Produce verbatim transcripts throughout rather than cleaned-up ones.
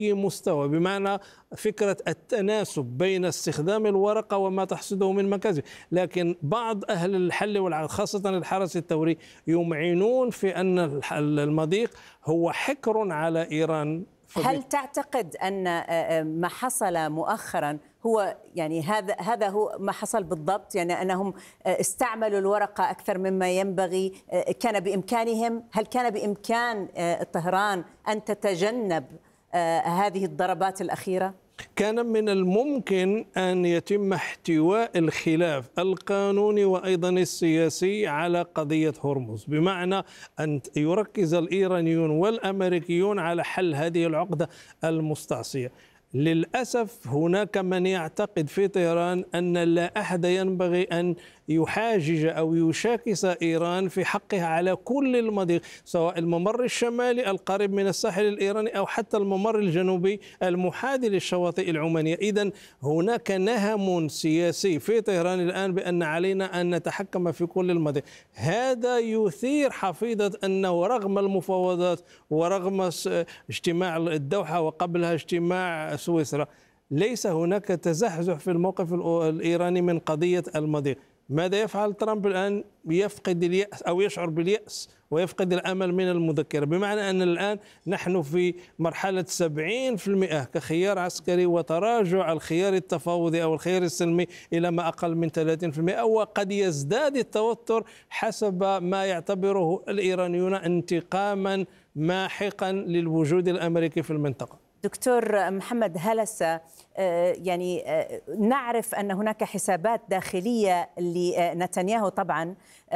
مستوى، بمعنى فكرة التناسب بين استخدام الورقة وما تحصده من مكاسب. لكن بعض أهل الحل والعقد خاصة الحرس الثوري يمعنون في أن المضيق هو حكر على إيران. هل تعتقد أن ما حصل مؤخرا هو يعني هذا هذا هو ما حصل بالضبط، يعني أنهم استعملوا الورقة أكثر مما ينبغي؟ كان بإمكانهم، هل كان بإمكان طهران أن تتجنب هذه الضربات الأخيرة؟ كان من الممكن أن يتم احتواء الخلاف القانوني وأيضا السياسي على قضية هرمز، بمعنى أن يركز الإيرانيون والأمريكيون على حل هذه العقدة المستعصية. للأسف هناك من يعتقد في طهران أن لا أحد ينبغي أن يحاجج أو يشاكس إيران في حقها على كل المضيق، سواء الممر الشمالي القريب من الساحل الإيراني أو حتى الممر الجنوبي المحاذي للشواطئ العمانية. إذن هناك نهم سياسي في طهران الآن بأن علينا أن نتحكم في كل المضيق. هذا يثير حفيظة أنه رغم المفاوضات ورغم اجتماع الدوحة وقبلها اجتماع سويسرا ليس هناك تزحزح في الموقف الإيراني من قضية المضيق. ماذا يفعل ترامب الآن؟ يفقد اليأس أو يشعر باليأس ويفقد الأمل من المذكرة، بمعنى أن الآن نحن في مرحلة سبعين بالمئة كخيار عسكري وتراجع الخيار التفاوضي أو الخيار السلمي إلى ما أقل من ثلاثين بالمئة، وقد يزداد التوتر حسب ما يعتبره الإيرانيون انتقاما ماحقا للوجود الأمريكي في المنطقة. دكتور محمد هلسة، يعني نعرف أن هناك حسابات داخلية لنتنياهو طبعا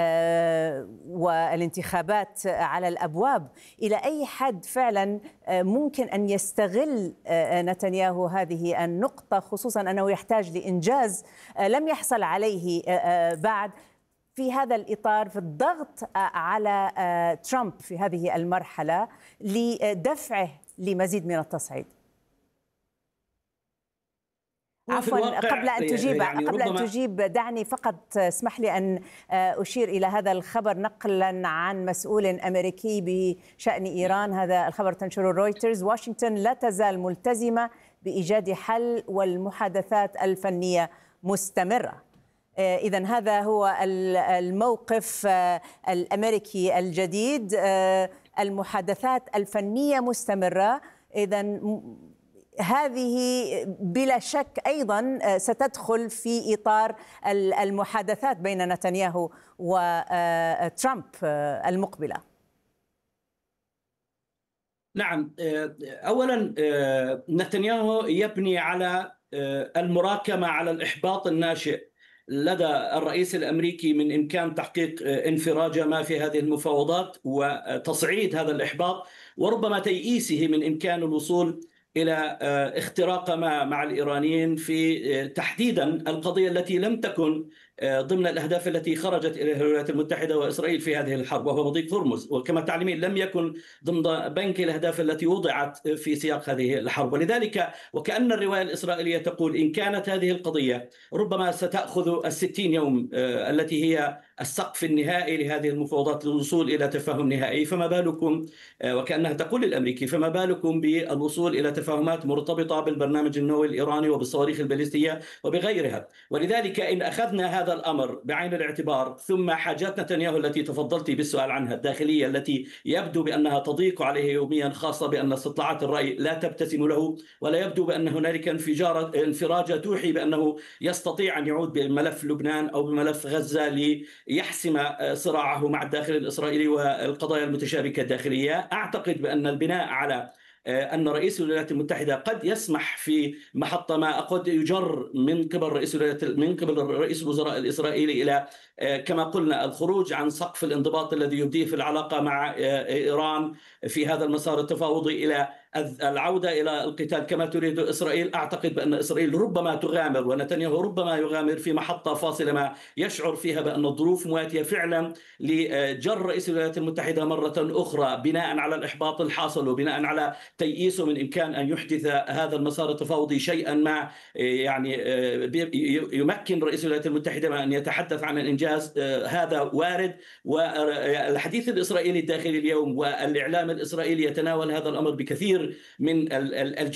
والانتخابات على الأبواب. إلى أي حد فعلا ممكن أن يستغل نتنياهو هذه النقطة، خصوصا أنه يحتاج لإنجاز لم يحصل عليه بعد، في هذا الإطار في الضغط على ترامب في هذه المرحلة لدفعه لمزيد من التصعيد؟ عفوا، قبل أن تجيب يعني قبل أن تجيب دعني فقط اسمح لي أن أشير إلى هذا الخبر نقلا عن مسؤول أمريكي بشأن إيران. هذا الخبر تنشره رويترز: واشنطن لا تزال ملتزمة بإيجاد حل والمحادثات الفنية مستمرة. إذن هذا هو الموقف الأمريكي الجديد، المحادثات الفنية مستمرة. إذن هذه بلا شك أيضا ستدخل في إطار المحادثات بين نتنياهو وترامب المقبلة. نعم، أولا نتنياهو يبني على المراكمة على الإحباط الناشئ لدى الرئيس الأمريكي من إمكان تحقيق انفراج ما في هذه المفاوضات وتصعيد هذا الإحباط، وربما تيئيسه من إمكان الوصول إلى اختراق ما مع الإيرانيين في تحديدا القضية التي لم تكن ضمن الأهداف التي خرجت إليها الولايات المتحدة وإسرائيل في هذه الحرب، وهو مضيق هرمز، وكما تعلمين لم يكن ضمن بنك الأهداف التي وضعت في سياق هذه الحرب. ولذلك وكأن الرواية الإسرائيلية تقول إن كانت هذه القضية ربما ستأخذ الستين يوم التي هي السقف النهائي لهذه المفاوضات للوصول إلى تفاهم نهائي، فما بالكم، وكأنها تقول للأمريكي، فما بالكم بالوصول إلى تفاهمات مرتبطة بالبرنامج النووي الإيراني وبالصواريخ الباليستية وبغيرها. ولذلك إن أخذنا هذا الأمر بعين الاعتبار، ثم حاجات نتنياهو التي تفضلت بالسؤال عنها الداخلية التي يبدو بأنها تضيق عليه يوميا، خاصة بأن استطلاعات الرأي لا تبتسم له، ولا يبدو بأن هنالك انفراجة توحي بأنه يستطيع أن يعود بملف لبنان أو بملف غزة ليحسم صراعه مع الداخل الإسرائيلي والقضايا المتشابكة الداخلية. أعتقد بأن البناء على أن رئيس الولايات المتحدة قد يسمح في محطة ما قد يجر من قبل رئيس من قبل رئيس الوزراء الإسرائيلي إلى كما قلنا الخروج عن سقف الانضباط الذي يبديه في العلاقة مع إيران في هذا المسار التفاوضي إلى العودة إلى القتال كما تريد إسرائيل. أعتقد بأن إسرائيل ربما تغامر ونتنياهو ربما يغامر في محطة فاصلة ما يشعر فيها بأن الظروف مواتية فعلا لجر رئيس الولايات المتحدة مرة أخرى بناء على الإحباط الحاصل وبناء على تيئيسه من إمكان أن يحدث هذا المسار التفاوضي شيئا ما يعني يمكن رئيس الولايات المتحدة أن يتحدث عن الإنجاز. هذا وارد، والحديث الإسرائيلي الداخلي اليوم والإعلام الإسرائيلي يتناول هذا الأمر بكثير من